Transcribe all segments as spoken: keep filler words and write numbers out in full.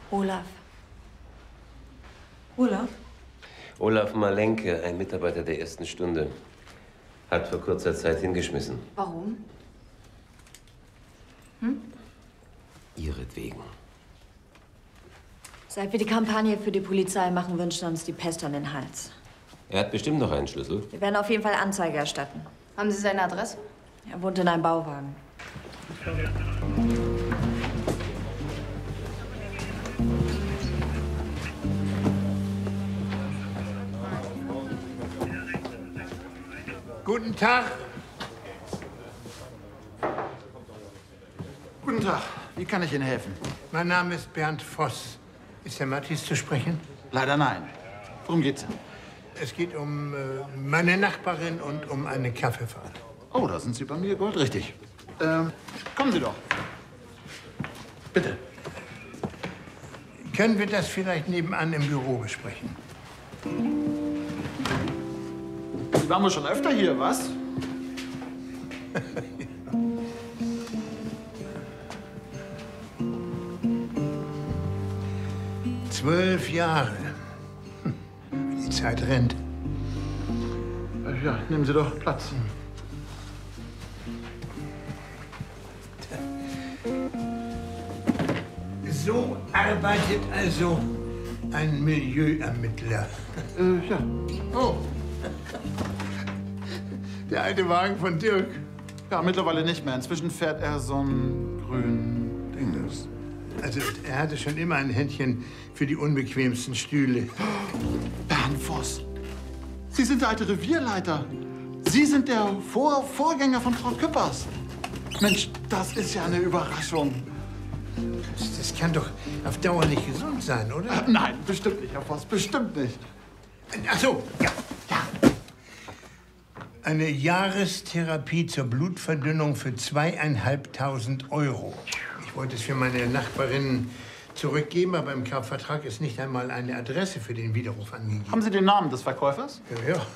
Olaf. Olaf? Olaf Malenke, ein Mitarbeiter der ersten Stunde, hat vor kurzer Zeit hingeschmissen. Warum? Hm? Ihretwegen. Seit wir die Kampagne für die Polizei machen, wünscht er uns die Pest an den Hals. Er hat bestimmt noch einen Schlüssel. Wir werden auf jeden Fall Anzeige erstatten. Haben Sie seine Adresse? Er wohnt in einem Bauwagen. Guten Tag. Guten Tag. Wie kann ich Ihnen helfen? Mein Name ist Bernd Voss. Ist Herr Matthies zu sprechen? Leider nein. Worum geht's denn? Es geht um äh, meine Nachbarin und um eine Kaffeefahrt. Oh, da sind Sie bei mir goldrichtig. Ähm, kommen Sie doch. Bitte. Können wir das vielleicht nebenan im Büro besprechen? Sie waren wohl schon öfter hier, was? Zwölf Jahre. Die Zeit rennt. Ja, nehmen Sie doch Platz. So arbeitet also ein Milieuermittler. Äh, ja. Oh. Der alte Wagen von Dirk. Ja, mittlerweile nicht mehr. Inzwischen fährt er so einen grünen Dinges. Also, er hatte schon immer ein Händchen für die unbequemsten Stühle. Bernd Voss, Sie sind der alte Revierleiter. Sie sind der Vor Vorgänger von Frau Küppers. Mensch, das ist ja eine Überraschung. Das, das kann doch auf Dauer nicht gesund sein, oder? Äh, nein, bestimmt nicht, Herr Voss, bestimmt nicht. Ach so, ja, ja. Eine Jahrestherapie zur Blutverdünnung für zweieinhalbtausend Euro. Ich wollte es für meine Nachbarin zurückgeben, aber im Kaufvertrag ist nicht einmal eine Adresse für den Widerruf angegeben. Haben Sie den Namen des Verkäufers? Ja, ja.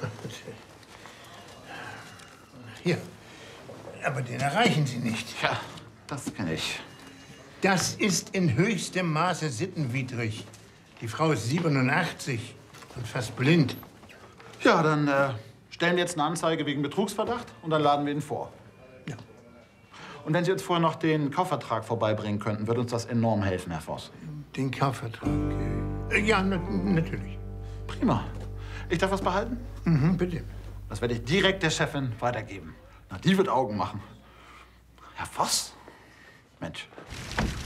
Hier. Aber den erreichen Sie nicht. Ja, das kenne ich. Das ist in höchstem Maße sittenwidrig. Die Frau ist siebenundachtzig und fast blind. Ja, dann äh, stellen wir jetzt eine Anzeige wegen Betrugsverdacht und dann laden wir ihn vor. Ja. Und wenn Sie uns vorher noch den Kaufvertrag vorbeibringen könnten, würde uns das enorm helfen, Herr Voss. Den Kaufvertrag? Äh, ja, na, natürlich. Prima. Ich darf was behalten? Mhm, bitte. Das werde ich direkt der Chefin weitergeben. Na, die wird Augen machen. Herr Voss? Mensch.